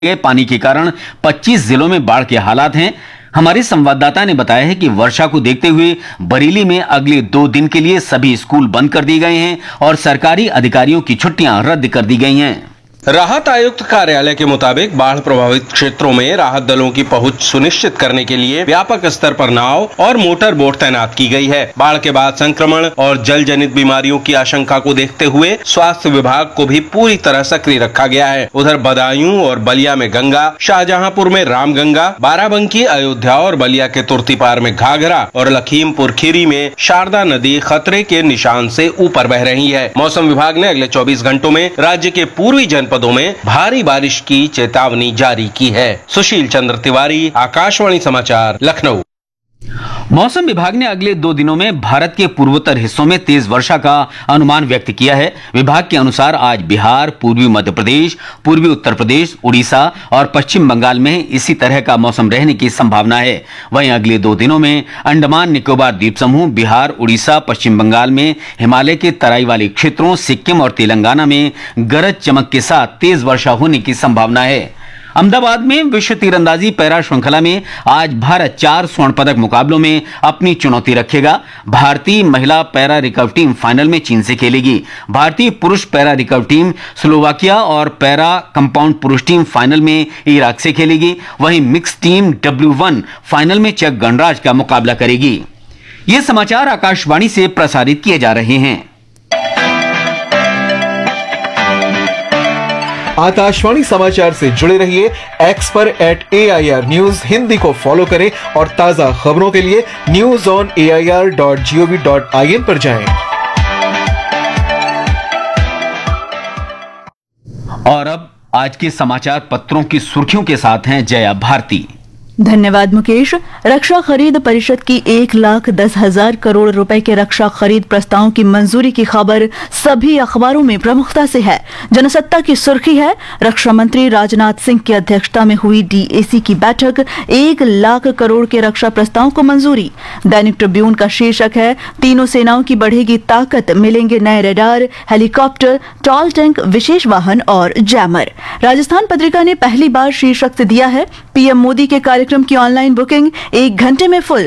के पानी के कारण 25 जिलों में बाढ़ के हालात हैं। हमारे संवाददाता ने बताया है कि वर्षा को देखते हुए बरेली में अगले 2 दिन के लिए सभी स्कूल बंद कर दिए गए हैं और सरकारी अधिकारियों की छुट्टियां रद्द कर दी गई हैं। राहत आयुक्त कार्यालय के मुताबिक बाढ़ प्रभावित क्षेत्रों में राहत दलों की पहुंच सुनिश्चित करने के लिए व्यापक स्तर पर नाव और मोटर बोट तैनात की गई है। बाढ़ के बाद संक्रमण और जल जनित बीमारियों की आशंका को देखते हुए स्वास्थ्य विभाग को भी पूरी तरह सक्रिय रखा गया है। उधर बदायूं और बलिया में गंगा, शाहजहांपुर में रामगंगा, बाराबंकी, अयोध्या और बलिया के तुर्तीपार में घाघरा और लखीमपुर खीरी में शारदा नदी खतरे के निशान से ऊपर बह रही है। मौसम विभाग ने अगले 24 घंटों में राज्य के पूर्वी जनपदों में भारी बारिश की चेतावनी जारी की है। सुशील चंद्र तिवारी, आकाशवाणी समाचार, लखनऊ। मौसम विभाग ने अगले 2 दिनों में भारत के पूर्वोत्तर हिस्सों में तेज वर्षा का अनुमान व्यक्त किया है। विभाग के अनुसार आज बिहार, पूर्वी मध्य प्रदेश, पूर्वी उत्तर प्रदेश, उड़ीसा और पश्चिम बंगाल में इसी तरह का मौसम रहने की संभावना है। वहीं अगले 2 दिनों में अंडमान निकोबार द्वीप समूह, बिहार, उड़ीसा, पश्चिम बंगाल में हिमालय के तराई वाले क्षेत्रों, सिक्किम और तेलंगाना में गरज चमक के साथ तेज वर्षा होने की संभावना है। अहमदाबाद में विश्व तीरंदाजी पैरा श्रृंखला में आज भारत 4 स्वर्ण पदक मुकाबलों में अपनी चुनौती रखेगा। भारतीय महिला पैरा रिकर्व टीम फाइनल में चीन से खेलेगी। भारतीय पुरुष पैरा रिकर्व टीम स्लोवाकिया और पैरा कंपाउंड पुरुष टीम फाइनल में इराक से खेलेगी। वहीं मिक्स टीम W1 फाइनल में चेक गणराज का मुकाबला करेगी। ये समाचार आकाशवाणी से प्रसारित किए जा रहे हैं। आकाशवाणी समाचार से जुड़े रहिए एक्स पर @AIR न्यूज हिंदी को फॉलो करें और ताजा खबरों के लिए news.air.gov.in पर जाएं। और अब आज के समाचार पत्रों की सुर्खियों के साथ हैं जया भारती। धन्यवाद मुकेश। रक्षा खरीद परिषद की 1,10,000 करोड़ रुपए के रक्षा खरीद प्रस्तावों की मंजूरी की खबर सभी अखबारों में प्रमुखता से है। जनसत्ता की सुर्खी है, रक्षा मंत्री राजनाथ सिंह की अध्यक्षता में हुई DAC की बैठक, 1 लाख करोड़ के रक्षा प्रस्तावों को मंजूरी। दैनिक ट्रिब्यून का शीर्षक है, तीनों सेनाओं की बढ़ेगी ताकत, मिलेंगे नए रडार, हेलीकॉप्टर, टॉल टैंक, विशेष वाहन और जैमर। राजस्थान पत्रिका ने पहली बार शीर्षक से दिया है, PM मोदी के कार्यक्रम की ऑनलाइन बुकिंग 1 घंटे में फुल,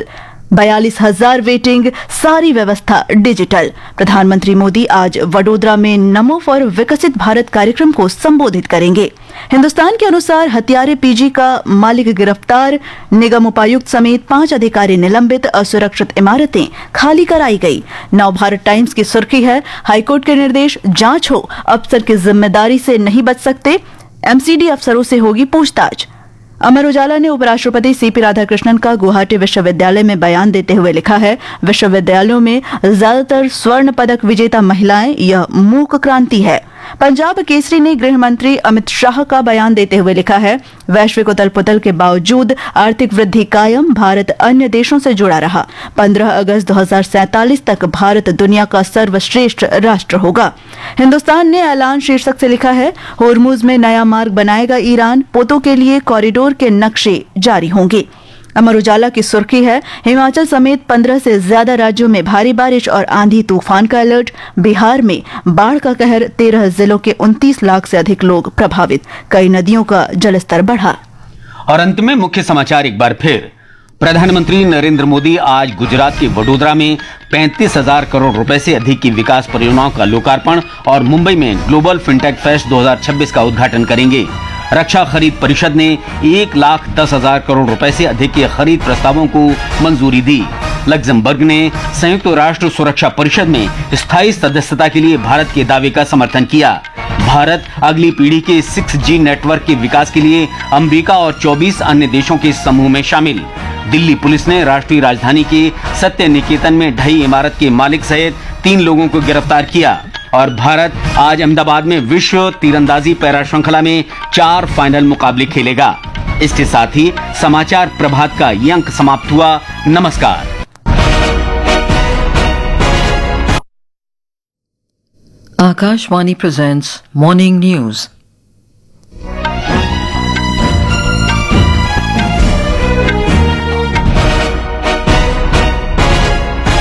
42,000 वेटिंग, सारी व्यवस्था डिजिटल। प्रधानमंत्री मोदी आज वडोदरा में नमो फॉर विकसित भारत कार्यक्रम को संबोधित करेंगे। हिंदुस्तान के अनुसार हत्यारे PG का मालिक गिरफ्तार, निगम उपायुक्त समेत 5 अधिकारी निलंबित, असुरक्षित इमारतें खाली कराई गई। नवभारत टाइम्स की सुर्खी है, हाईकोर्ट के निर्देश, जांच हो, अफसर की जिम्मेदारी से नहीं बच सकते, MCD अफसरों से होगी पूछताछ। अमर उजाला ने उपराष्ट्रपति CP राधाकृष्णन का गुवाहाटी विश्वविद्यालय में बयान देते हुए लिखा है, विश्वविद्यालयों में ज्यादातर स्वर्ण पदक विजेता महिलाएं, यह मूक क्रांति है। पंजाब केसरी ने गृह मंत्री अमित शाह का बयान देते हुए लिखा है, वैश्विक उथल पुथल के बावजूद आर्थिक वृद्धि कायम, भारत अन्य देशों से जुड़ा रहा। 15 अगस्त 2047 तक भारत दुनिया का सर्वश्रेष्ठ राष्ट्र होगा। हिंदुस्तान ने ऐलान शीर्षक से लिखा है, होर्मुज में नया मार्ग बनाएगा ईरान, पोतों के लिए कॉरिडोर के नक्शे जारी होंगे। अमर उजाला की सुर्खी है, हिमाचल समेत 15 से ज्यादा राज्यों में भारी बारिश और आंधी तूफान का अलर्ट, बिहार में बाढ़ का कहर, 13 जिलों के 29 लाख से अधिक लोग प्रभावित, कई नदियों का जलस्तर बढ़ा। और अंत में मुख्य समाचार एक बार फिर। प्रधानमंत्री नरेंद्र मोदी आज गुजरात के वडोदरा में 35,000 करोड़ रुपए से अधिक की विकास परियोजनाओं का लोकार्पण और मुंबई में ग्लोबल फिनटेक फेस्ट 2026 का उद्घाटन करेंगे। रक्षा खरीद परिषद ने 1,10,000 करोड़ रुपए से अधिक के खरीद प्रस्तावों को मंजूरी दी। लग्जमबर्ग ने संयुक्त राष्ट्र सुरक्षा परिषद में स्थायी सदस्यता के लिए भारत के दावे का समर्थन किया। भारत अगली पीढ़ी के 6G नेटवर्क के विकास के लिए अमेरिका और 24 अन्य देशों के समूह में शामिल। दिल्ली पुलिस ने राष्ट्रीय राजधानी के सत्य निकेतन में ढही इमारत के मालिक सहित 3 लोगों को गिरफ्तार किया। और भारत आज अहमदाबाद में विश्व तीरंदाजी पैरा श्रृंखला में 4 फाइनल मुकाबले खेलेगा। इसके साथ ही समाचार प्रभात का ये अंक समाप्त हुआ। नमस्कार। Akashvani presents Morning News.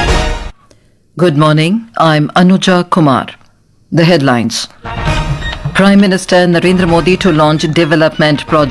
Good morning, I'm Anuja Kumar. The headlines. Prime Minister Narendra Modi to launch development projects.